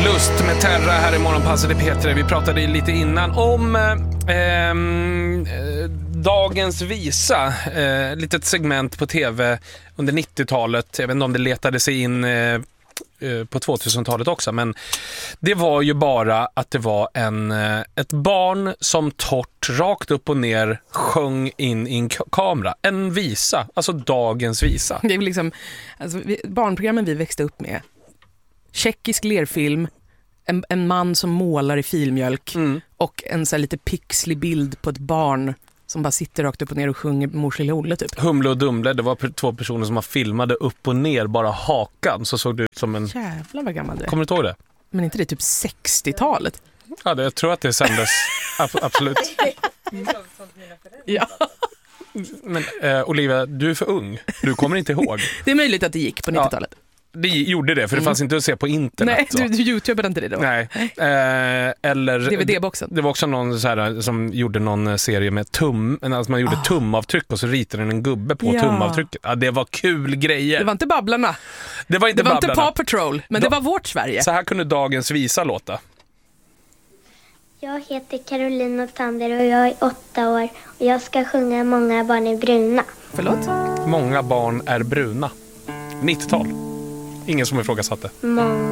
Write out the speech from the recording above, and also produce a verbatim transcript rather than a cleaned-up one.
Lust med Terra här i Morgonpasset i P tre. Vi pratade lite innan om eh, eh, dagens visa. Eh, litet segment på tv under nittiotalet. Jag vet inte om det letade sig in eh, på tvåtusentalet också, men det var ju bara att det var en, ett barn som torrt rakt upp och ner sjöng in i en kamera. En visa, alltså dagens visa. Det är liksom, alltså, vi, barnprogrammen vi växte upp med. Tjeckisk lerfilm, en, en man som målar i filmjölk mm. och en så här lite pixlig bild på ett barn som bara sitter rakt upp och ner och sjunger Mors lilla Olle typ. Humle och Dumle, det var två personer som filmade upp och ner bara hakan, så såg det ut som en... Jävlar vad gammal det är. Kommer du ihåg det? Men inte det typ sextiotalet? Ja, det, jag tror att det sändes. Absolut. Ja. Men eh, Olivia, du är för ung. Du kommer inte ihåg. Det är möjligt att det gick på nittiotalet. Ja. Det gjorde det, för det fanns mm. inte att se på internet. Nej, du, du YouTubade inte det då? Nej. Eh, eller, D V D-boxen. Det, det var också någon så här, som gjorde någon serie med tum, alltså man gjorde ah. tumavtryck och så ritade den en gubbe på ja. tumavtrycket. Ja, det var kul grejer. Det var inte Babblarna. Det var inte det var Babblarna. inte Paw Patrol, men Då, det var vårt Sverige. Så här kunde dagens visa låta. Jag heter Carolina Tander och jag är åtta år och jag ska sjunga Många barn är bruna. Förlåt? Många barn är bruna. nittiotal. Ingen som ifrågasatte. Många